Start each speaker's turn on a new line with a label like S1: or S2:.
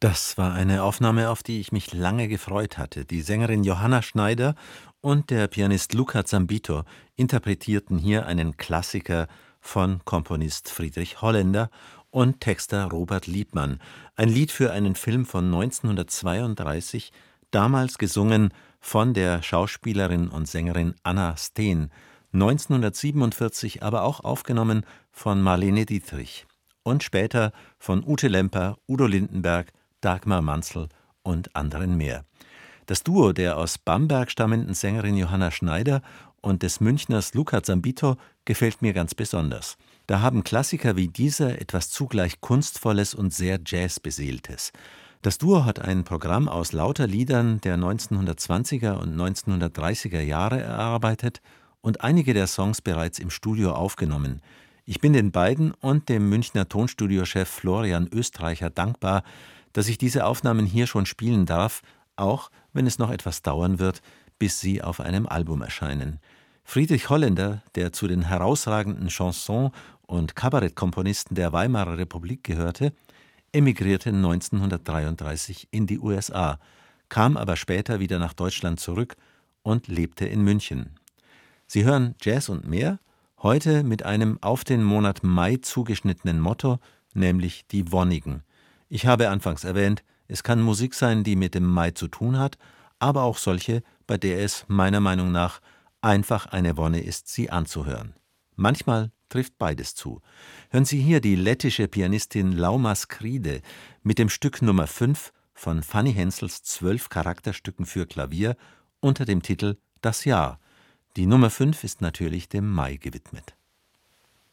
S1: Das war eine Aufnahme, auf die ich mich lange gefreut hatte. Die Sängerin Johanna Schneider und der Pianist Luca Zambito interpretierten hier einen Klassiker von Komponist Friedrich Holländer und Texter Robert Liebmann, ein Lied für einen Film von 1932, damals gesungen von der Schauspielerin und Sängerin Anna Steen, 1947 aber auch aufgenommen von Marlene Dietrich und später von Ute Lemper, Udo Lindenberg, Dagmar Manzl und anderen mehr. Das Duo der aus Bamberg stammenden Sängerin Johanna Schneider und des Münchners Luca Zambito gefällt mir ganz besonders. Da haben Klassiker wie dieser etwas zugleich Kunstvolles und sehr Jazzbeseeltes. Das Duo hat ein Programm aus lauter Liedern der 1920er und 1930er Jahre erarbeitet und einige der Songs bereits im Studio aufgenommen. Ich bin den beiden und dem Münchner Tonstudiochef Florian Österreicher dankbar, dass ich diese Aufnahmen hier schon spielen darf, auch wenn es noch etwas dauern wird, bis sie auf einem Album erscheinen. Friedrich Holländer, der zu den herausragenden Chanson- und Kabarettkomponisten der Weimarer Republik gehörte, emigrierte 1933 in die USA, kam aber später wieder nach Deutschland zurück und lebte in München. Sie hören Jazz und mehr, heute mit einem auf den Monat Mai zugeschnittenen Motto, nämlich die Wonnigen. Ich habe anfangs erwähnt, es kann Musik sein, die mit dem Mai zu tun hat, aber auch solche, bei der es meiner Meinung nach einfach eine Wonne ist, sie anzuhören. Manchmal trifft beides zu. Hören Sie hier die lettische Pianistin Lauma Skride mit dem Stück Nummer 5 von Fanny Hensels 12 Charakterstücken für Klavier unter dem Titel Das Jahr. Die Nummer 5 ist natürlich dem Mai gewidmet.